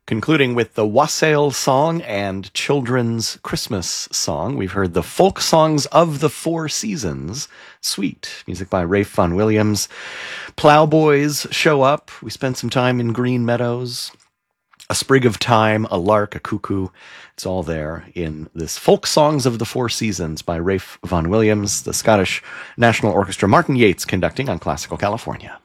Concluding with the Wassail Song and Children's Christmas Song, we've heard the Folk Songs of the Four Seasons, Sweet, music by Rafe Vaughan Williams. Plowboys show up. We spent some time in green meadows. A sprig of thyme, a lark, a cuckoo. It's all there in this Folk Songs of the Four Seasons by Rafe Vaughan Williams, the Scottish National Orchestra. Martin Yates conducting on Classical California.